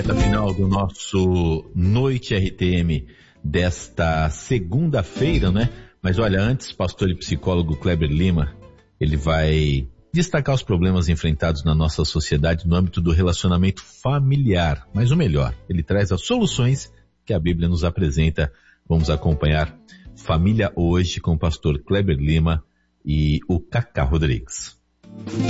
Reta final do nosso Noite RTM desta segunda-feira, né? Mas olha, antes, pastor e psicólogo Kleber Lima, ele vai destacar os problemas enfrentados na nossa sociedade no âmbito do relacionamento familiar. Mas o melhor, ele traz as soluções que a Bíblia nos apresenta. Vamos acompanhar Família Hoje com o pastor Kleber Lima e o Cacá Rodrigues.